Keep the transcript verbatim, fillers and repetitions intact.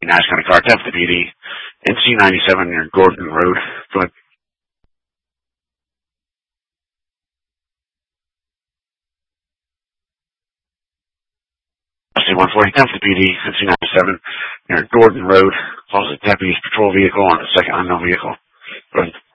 Nash County car, Dempsey P D, N C ninety-seven near Gordon Road. Go ahead. one forty, Dempsey P D, N C ninety-seven near Gordon Road. Calls a deputy's patrol vehicle on a second unknown vehicle. Go ahead.